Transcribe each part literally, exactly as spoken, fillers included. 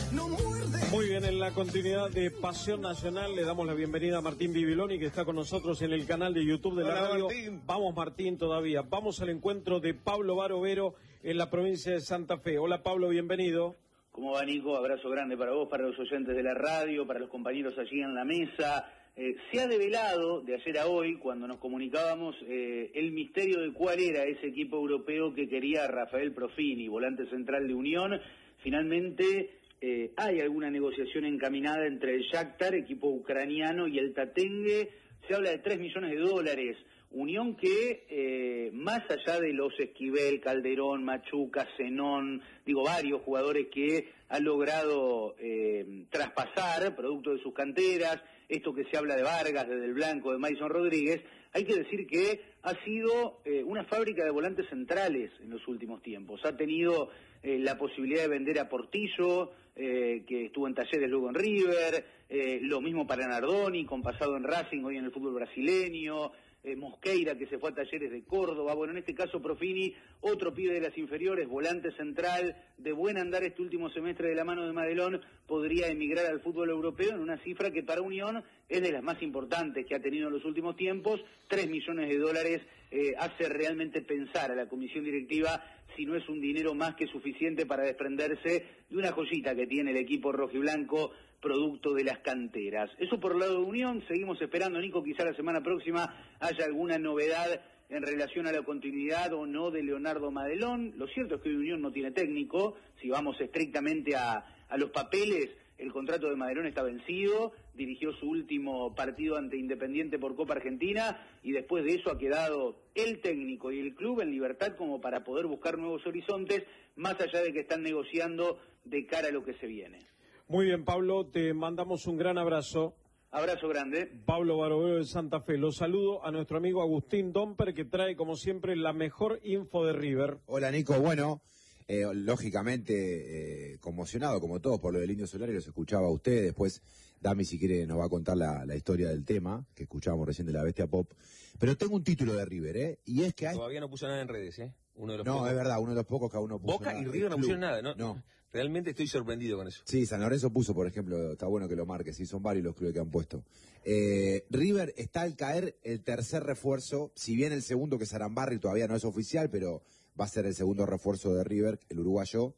Muy bien, en la continuidad de Pasión Nacional le damos la bienvenida a Martín Bibiloni, que está con nosotros en el canal de YouTube de la Hola, radio. Martín. Vamos, Martín, todavía. Vamos al encuentro de Pablo Barovero en la provincia de Santa Fe. Hola, Pablo, bienvenido. ¿Cómo va, Nico? Abrazo grande para vos, para los oyentes de la radio, para los compañeros allí en la mesa. Eh, se ha develado de ayer a hoy, cuando nos comunicábamos, eh, el misterio de cuál era ese equipo europeo que quería Rafael Profini, volante central de Unión. Finalmente eh, hay alguna negociación encaminada entre el Shakhtar, equipo ucraniano, y el Tatengue. Se habla de tres millones de dólares. Unión que, eh, más allá de los Esquivel, Calderón, Machuca, Zenón, digo, varios jugadores que han logrado eh, traspasar, producto de sus canteras, esto que se habla de Vargas, de Del Blanco, de Madison Rodríguez, hay que decir que ha sido eh, una fábrica de volantes centrales en los últimos tiempos. Ha tenido eh, la posibilidad de vender a Portillo, eh, que estuvo en Talleres, luego en River, eh, lo mismo para Nardoni, con pasado en Racing, hoy en el fútbol brasileño, Eh, Mosqueira, que se fue a Talleres de Córdoba. Bueno, en este caso Profini, otro pibe de las inferiores, volante central, de buen andar este último semestre de la mano de Madelón, podría emigrar al fútbol europeo en una cifra que para Unión es de las más importantes que ha tenido en los últimos tiempos. Tres millones de dólares eh, hace realmente pensar a la comisión directiva si no es un dinero más que suficiente para desprenderse de una joyita que tiene el equipo rojiblanco, producto de las canteras. Eso por el lado de Unión. Seguimos esperando, Nico, quizá la semana próxima haya alguna novedad en relación a la continuidad o no de Leonardo Madelón. Lo cierto es que Unión no tiene técnico. Si vamos estrictamente a, a los papeles, el contrato de Madelón está vencido, dirigió su último partido ante Independiente por Copa Argentina y después de eso ha quedado el técnico y el club en libertad como para poder buscar nuevos horizontes, más allá de que están negociando de cara a lo que se viene. Muy bien, Pablo, te mandamos un gran abrazo. Abrazo grande. Pablo Barovero de Santa Fe. Los saludo a nuestro amigo Agustín Domper, que trae, como siempre, la mejor info de River. Hola, Nico. Bueno, eh, lógicamente eh, conmocionado, como todos, por lo del Indio Solari, los escuchaba a usted. Después, Dami, si quiere, nos va a contar la, la historia del tema, que escuchábamos recién de la Bestia Pop. Pero tengo un título de River, ¿eh? Y es que hay... Todavía no puso nada en redes, ¿eh? Uno de los no, pocos... es verdad, uno de los pocos que aún no puso Boca nada. y River no pusieron nada, ¿no? No. Realmente estoy sorprendido con eso. Sí, San Lorenzo puso, por ejemplo, está bueno que lo marque, sí, son varios los clubes que han puesto. Eh, River está al caer el tercer refuerzo, si bien el segundo, que es Arambarri, todavía no es oficial, pero va a ser el segundo refuerzo de River, el uruguayo.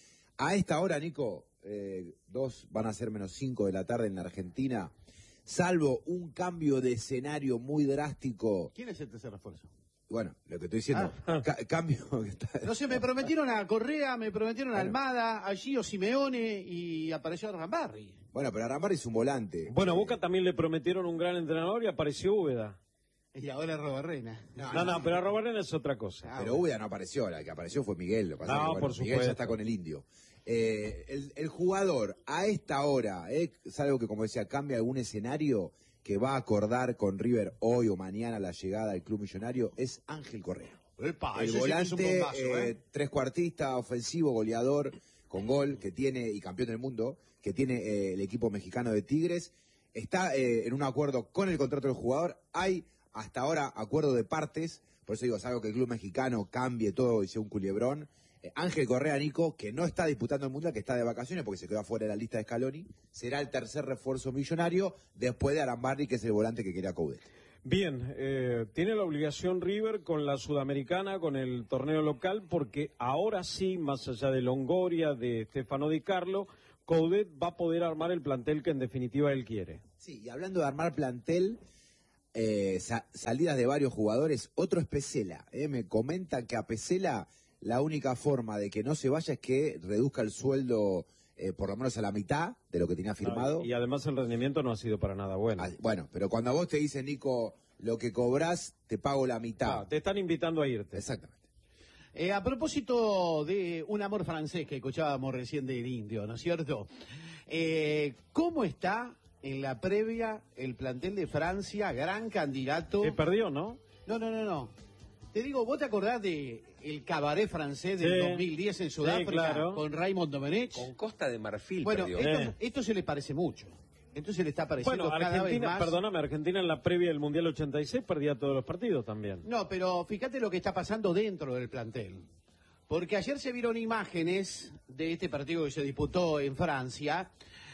A esta hora, Nico, eh, dos van a ser menos cinco de la tarde en la Argentina, salvo un cambio de escenario muy drástico. ¿Quién es el tercer refuerzo? Bueno, lo que estoy diciendo, ah. ca cambio... Que está... No sé, me prometieron a Correa, me prometieron a Almada, a Gio Simeone y apareció Arambarri. Bueno, pero Arambarri es un volante. Bueno, a Boca también le prometieron un gran entrenador y apareció Úbeda. Y ahora es Robarrena. No, no, no, pero Robarena es otra cosa. Ah, pero Úbeda no apareció, la que apareció fue Miguel. Lo que pasa no, que, bueno, por supuesto. Miguel ya está con el Indio. Eh, el, el jugador a esta hora, eh, es algo que, como decía, cambia algún escenario que va a acordar con River hoy o mañana la llegada al club millonario, es Ángel Correa. Epa, el volante, sí es bombazo, eh, eh. trescuartista, ofensivo, goleador, con gol, que tiene, y campeón del mundo, que tiene eh, el equipo mexicano de Tigres. Está eh, en un acuerdo con el contrato del jugador. Hay hasta ahora acuerdo de partes, por eso digo, es algo que el club mexicano cambie todo y sea un culebrón. Eh, Ángel Correa, Nico, que no está disputando el Mundial, que está de vacaciones porque se quedó afuera de la lista de Scaloni, será el tercer refuerzo millonario después de Arambarri, que es el volante que quería Coudet. Bien, eh, tiene la obligación River con la Sudamericana, con el torneo local, porque ahora sí, más allá de Longoria, de Stefano Di Carlo, Coudet va a poder armar el plantel que en definitiva él quiere. Sí, y hablando de armar plantel, eh, sa salidas de varios jugadores, otro es Pesela. Eh, me comentan que a Pesela la única forma de que no se vaya es que reduzca el sueldo eh, por lo menos a la mitad de lo que tenía firmado. No, y además el rendimiento no ha sido para nada bueno. Ah, bueno, pero cuando a vos te dicen, Nico, lo que cobras, te pago la mitad. Ah, te están invitando a irte. Exactamente. Eh, a propósito de un amor francés que escuchábamos recién del Indio, ¿no es cierto? Eh, ¿Cómo está en la previa el plantel de Francia, gran candidato? Se perdió, ¿no? No, no, no, no. Te digo, ¿vos te acordás de el cabaret francés del sí, dos mil diez en Sudáfrica, sí, claro, con Raymond Domenech? Con Costa de Marfil bueno, perdió. esto, Eh. esto se le parece mucho. Esto se le está pareciendo Bueno, cada Argentina, vez más. perdóname, Argentina en la previa del Mundial ochenta y seis perdía todos los partidos también. No, pero fíjate lo que está pasando dentro del plantel. porque ayer se vieron imágenes de este partido que se disputó en Francia,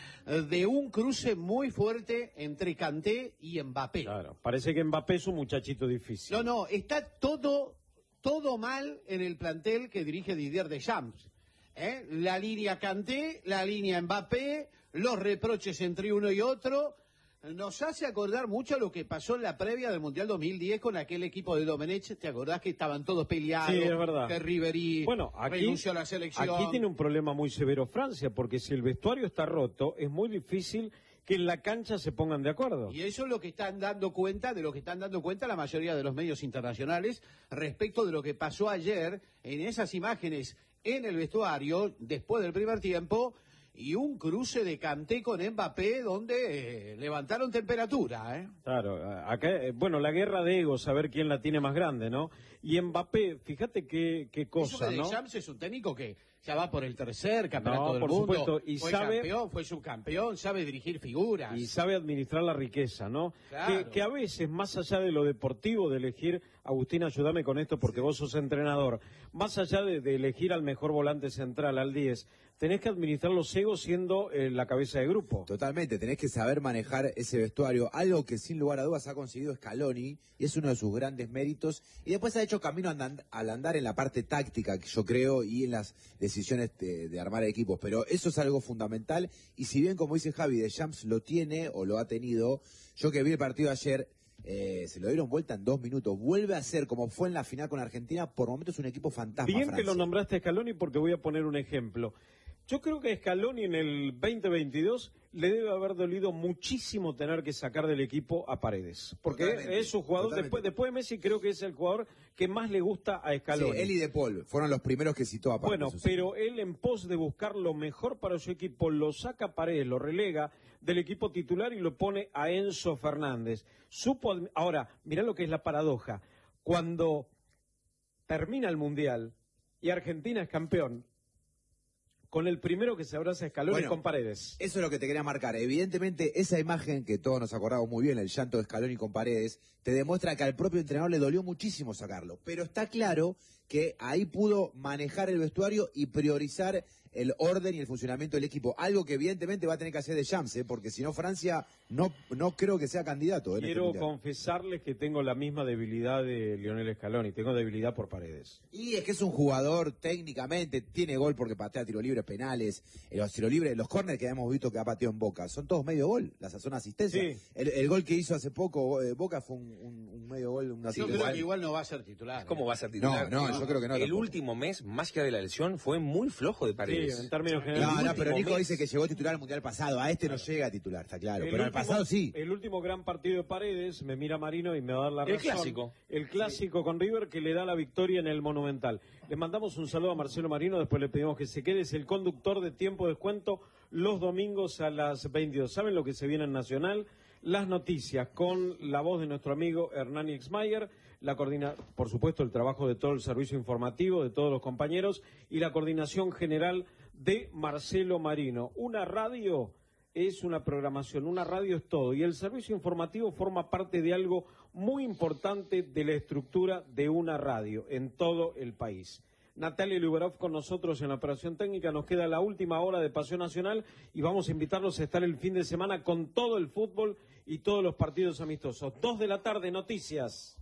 de un cruce muy fuerte entre Kanté y Mbappé. Claro, parece que Mbappé es un muchachito difícil. No, no, está todo, todo mal en el plantel que dirige Didier Deschamps. ¿Eh? La línea Kanté, la línea Mbappé, los reproches entre uno y otro. Nos hace acordar mucho lo que pasó en la previa del Mundial dos mil diez con aquel equipo de Domenech. ¿Te acordás que estaban todos peleados? Sí, es verdad. Que Ribéry bueno, aquí, renunció a la selección. Aquí tiene un problema muy severo Francia, porque si el vestuario está roto, es muy difícil que en la cancha se pongan de acuerdo. Y eso es lo que están dando cuenta, de lo que están dando cuenta la mayoría de los medios internacionales respecto de lo que pasó ayer en esas imágenes en el vestuario después del primer tiempo. Y un cruce de Kanté con Mbappé donde eh, levantaron temperatura, ¿eh? Claro, acá, eh, bueno, la guerra de egos, a ver quién la tiene más grande, ¿no? Y Mbappé, fíjate qué, qué cosa, Eso ¿no? Deschamps es un técnico que ya va por el tercer campeonato No, del por mundo. supuesto, y fue sabe- campeón, fue subcampeón, sabe dirigir figuras. Y sabe administrar la riqueza, ¿no? Claro. Que, que a veces, más allá de lo deportivo, de elegir, Agustín, ayúdame con esto porque vos sos entrenador, más allá de, de elegir al mejor volante central, al diez, tenés que administrar los egos siendo eh, la cabeza de grupo. Totalmente, tenés que saber manejar ese vestuario, algo que sin lugar a dudas ha conseguido Scaloni, y es uno de sus grandes méritos, y después ha hecho camino andan- al andar en la parte táctica, que yo creo, y en las decisiones de, de armar equipos, pero eso es algo fundamental, y si bien, como dice Javi, Deschamps lo tiene, o lo ha tenido, yo que vi el partido ayer, eh, se lo dieron vuelta en dos minutos, vuelve a ser, como fue en la final con Argentina, por momentos un equipo fantasma. Bien Francia. que lo nombraste a Scaloni porque voy a poner un ejemplo. Yo creo que a Scaloni en el veinte veintidós le debe haber dolido muchísimo tener que sacar del equipo a Paredes. Porque Totalmente, es su jugador, totalmente. después, después de Messi creo que es el jugador que más le gusta a Scaloni. Sí, él y De Paul fueron los primeros que citó aparte. Bueno, eso sí. pero él en pos de buscar lo mejor para su equipo, lo saca a Paredes, lo relega del equipo titular y lo pone a Enzo Fernández. Supo, admi- ahora, mirá lo que es la paradoja. Cuando termina el Mundial y Argentina es campeón, con el primero que se abraza a Scaloni Bueno, con Paredes. Eso es lo que te quería marcar. Evidentemente, esa imagen que todos nos acordamos muy bien, el llanto de Scaloni con Paredes, te demuestra que al propio entrenador le dolió muchísimo sacarlo. Pero está claro que ahí pudo manejar el vestuario y priorizar el orden y el funcionamiento del equipo. Algo que evidentemente va a tener que hacer Deschamps, ¿eh? Porque si no, Francia no, no creo que sea candidato. En Quiero este mundial. confesarles que tengo la misma debilidad de Lionel Scaloni, tengo debilidad por Paredes. Y es que es un jugador técnicamente, tiene gol porque patea tiro libre, penales, eh, los tiro libres, los córneres que hemos visto que ha pateado en Boca, son todos medio gol, las son asistencias. Sí. El, el gol que hizo hace poco eh, Boca fue un, un- un medio gol, una Yo creo que igual no va a ser titular. ¿Cómo ¿eh? va a ser titular? No, no, yo creo que no, El tampoco. último mes, más que de la lesión, fue muy flojo de Paredes. Sí, en términos generales. No, no, último pero Nico mes. dice que llegó titular al mundial pasado, a este no llega a titular, está claro, El pero al último- pasado sí. El último gran partido de Paredes, me mira Marino y me va a dar la El razón. clásico. El clásico con River que le da la victoria en el Monumental. Le mandamos un saludo a Marcelo Marino, después le pedimos que se quede, es el conductor de Tiempo de Descuento los domingos a las veintidós. ¿Saben lo que se viene en Nacional? Las noticias con la voz de nuestro amigo Hernán Ixmayer, la coordina, por supuesto, el trabajo de todo el servicio informativo, de todos los compañeros y la coordinación general de Marcelo Marino. Una radio es una programación, una radio es todo y el servicio informativo forma parte de algo muy importante de la estructura de una radio en todo el país. Natalia Luberov con nosotros en la operación técnica, nos queda la última hora de Pasión Nacional y vamos a invitarlos a estar el fin de semana con todo el fútbol y todos los partidos amistosos. Dos de la tarde, noticias.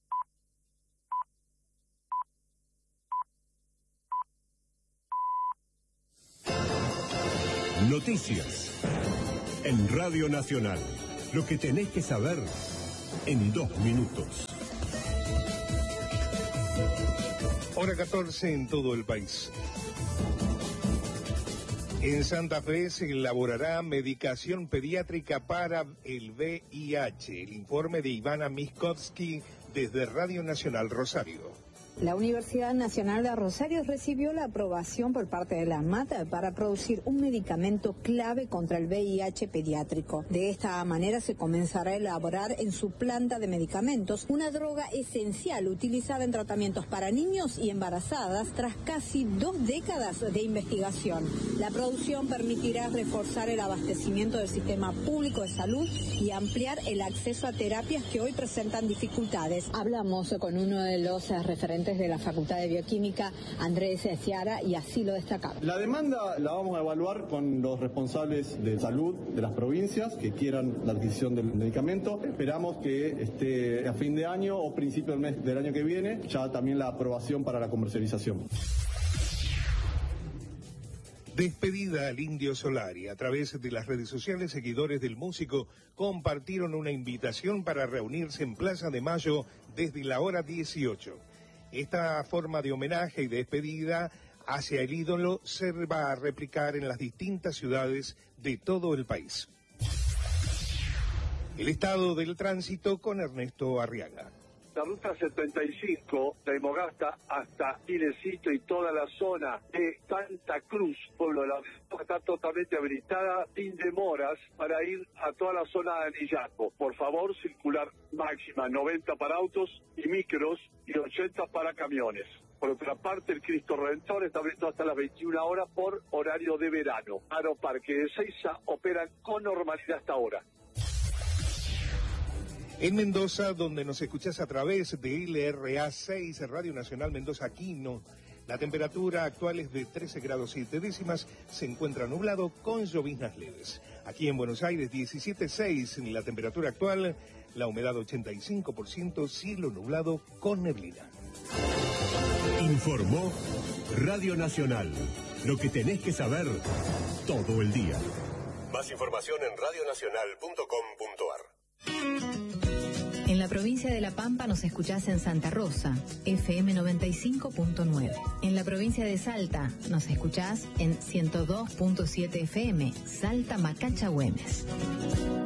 Noticias. En Radio Nacional. Lo que tenés que saber en dos minutos. Hora catorce en todo el país. En Santa Fe se elaborará medicación pediátrica para el V I H. El informe de Ivana Miskovsky desde Radio Nacional Rosario. La Universidad Nacional de Rosario recibió la aprobación por parte de la ANMAT para producir un medicamento clave contra el V I H pediátrico. De esta manera se comenzará a elaborar en su planta de medicamentos una droga esencial utilizada en tratamientos para niños y embarazadas tras casi dos décadas de investigación. La producción permitirá reforzar el abastecimiento del sistema público de salud y ampliar el acceso a terapias que hoy presentan dificultades. Hablamos con uno de los referentes docentes de la Facultad de Bioquímica, Andrés Ciara, y así lo destacaron. La demanda la vamos a evaluar con los responsables de salud de las provincias que quieran la adquisición del medicamento. Esperamos que esté a fin de año o principio del mes del año que viene ya también la aprobación para la comercialización. Despedida al Indio Solari. A través de las redes sociales, seguidores del músico compartieron una invitación para reunirse en Plaza de Mayo desde la hora dieciocho. Esta forma de homenaje y despedida hacia el ídolo se va a replicar en las distintas ciudades de todo el país. El estado del tránsito con Ernesto Arriaga. La ruta setenta y cinco de Mogasta hasta Ilecito y toda la zona de Santa Cruz, pueblo de la está totalmente habilitada sin demoras para ir a toda la zona de Anillaco. Por favor, circular máxima noventa para autos y micros y ochenta para camiones. Por otra parte, el Cristo Redentor está abierto hasta las veintiuna horas por horario de verano. Aeroparque de Ezeiza operan con normalidad hasta ahora. En Mendoza, donde nos escuchás a través de L R A seis, Radio Nacional Mendoza Quino, la temperatura actual es de trece grados siete décimas, se encuentra nublado con lloviznas leves. Aquí en Buenos Aires, diecisiete punto seis, la temperatura actual, la humedad ochenta y cinco por ciento, cielo nublado con neblina. Informó Radio Nacional, lo que tenés que saber todo el día. Más información en radio nacional punto com punto a r. En la provincia de La Pampa nos escuchás en Santa Rosa, F M noventa y cinco punto nueve. En la provincia de Salta nos escuchás en ciento dos punto siete F M, Salta Macacha Güemes.